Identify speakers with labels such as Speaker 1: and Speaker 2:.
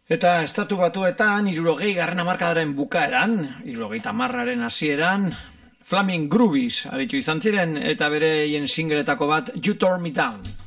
Speaker 1: Eta Estatu Batuetan, 60. hamarkadaren bukaeran, 70. hasieran, Flaming Groovies aritu izan ziren, eta bereien singletako bat You Tore Me Down.